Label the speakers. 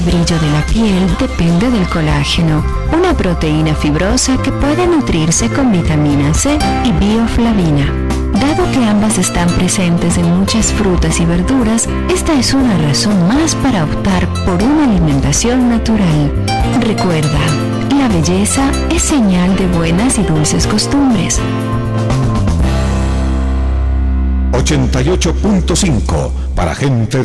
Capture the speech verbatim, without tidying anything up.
Speaker 1: El brillo de la piel depende del colágeno, una proteína fibrosa que puede nutrirse con vitamina C y bioflavina. Dado que ambas están presentes en muchas frutas y verduras, esta es una razón más para optar por una alimentación natural. Recuerda, la belleza es señal de buenas y dulces costumbres.
Speaker 2: ochenta y ocho punto cinco para gente